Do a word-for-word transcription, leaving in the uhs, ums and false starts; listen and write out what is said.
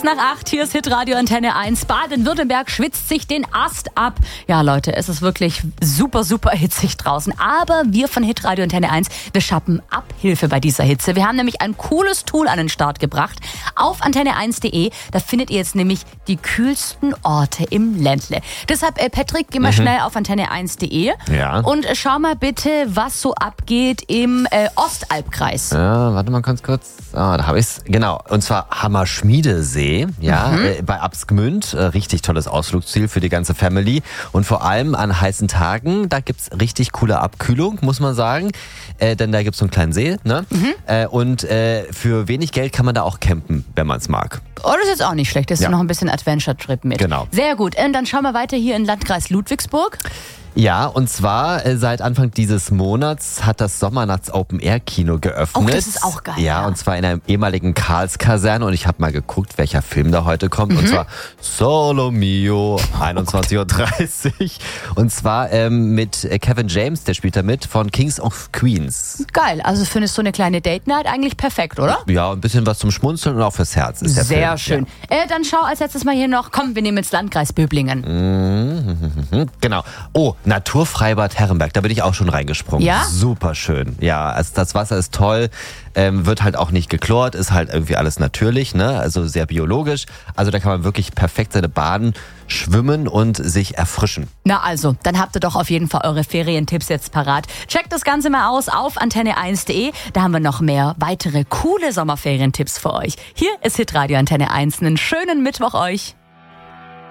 nach acht, hier ist Hitradio Antenne eins. Baden-Württemberg schwitzt sich den Ast ab. Ja, Leute, es ist wirklich super, super hitzig draußen. Aber wir von Hitradio Antenne eins, wir schaffen Abhilfe bei dieser Hitze. Wir haben nämlich ein cooles Tool an den Start gebracht. Auf antenne eins punkt de, da findet ihr jetzt nämlich die kühlsten Orte im Ländle. Deshalb, äh, Patrick, geh mal mhm. schnell auf antenne eins punkt de ja. und äh, schau mal bitte, was so abgeht im äh, Ostalbkreis. Ja, warte mal ganz kurz. Ah, da habe ich's. Genau, und zwar Hammerschmiedesee, ja, mhm. äh, bei Absgmünd. Äh, richtig tolles Ausflugsziel für die ganze Family. Und vor allem an heißen Tagen, da gibt's richtig coole Abkühlung, muss man sagen. Äh, denn da gibt's so einen kleinen See, ne? Mhm. Äh, und äh, für wenig Geld kann man da auch campen, wenn man es mag. Oh, das ist jetzt auch nicht schlecht. Das ist ja noch ein bisschen Adventure-Trip mit. Genau. Sehr gut. Und dann schauen wir weiter hier in Landkreis Ludwigsburg. Ja, und zwar äh, seit Anfang dieses Monats hat das Sommernachts-Open-Air-Kino geöffnet. Oh, das ist auch geil. Ja, ja. Und zwar in einer ehemaligen Karlskaserne. Und ich habe mal geguckt, welcher Film da heute kommt. Mhm. Und zwar Solo Mio, einundzwanzig Uhr dreißig. Und zwar ähm, mit Kevin James, der spielt da mit, von Kings of Queens. Geil, also findest du so eine kleine Date-Night eigentlich perfekt, oder? Ja, ein bisschen was zum Schmunzeln und auch fürs Herz ist der Sehr Film. schön. Ja. Äh, dann schau als letztes mal hier noch, komm, wir nehmen jetzt Landkreis Böblingen. Mhm, genau. Oh, Naturfreibad Herrenberg, da bin ich auch schon reingesprungen. Ja? Super schön. Ja, also das Wasser ist toll, ähm, wird halt auch nicht geklort, ist halt irgendwie alles natürlich, ne? Also sehr biologisch. Also da kann man wirklich perfekt seine Bahnen schwimmen und sich erfrischen. Na also, dann habt ihr doch auf jeden Fall eure Ferientipps jetzt parat. Checkt das Ganze mal aus auf antenne eins punkt de. Da haben wir noch mehr weitere coole Sommerferientipps für euch. Hier ist Hitradio Antenne eins. Einen schönen Mittwoch euch.